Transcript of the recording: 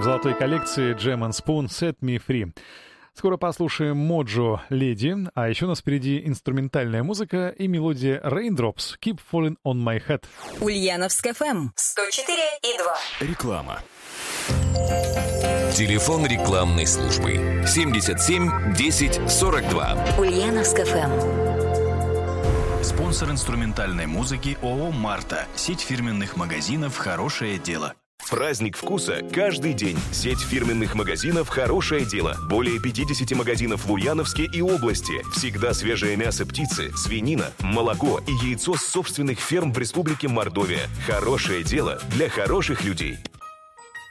в золотой коллекции Jam Spoon Set Me Free. Скоро послушаем Моджо «Леди», а еще у нас впереди инструментальная музыка и мелодия Raindrops «Keep Falling on My Head». Ульяновск ФМ 104,2. Реклама. Телефон рекламной службы 77 10 42. Ульяновск ФМ. Спонсор инструментальной музыки ООО «Марта». Сеть фирменных магазинов «Хорошее дело». Праздник вкуса каждый день. Сеть фирменных магазинов «Хорошее дело». Более 50 магазинов в Ульяновске и области. Всегда свежее мясо птицы, свинина, молоко и яйцо с собственных ферм в Республике Мордовия. Хорошее дело для хороших людей.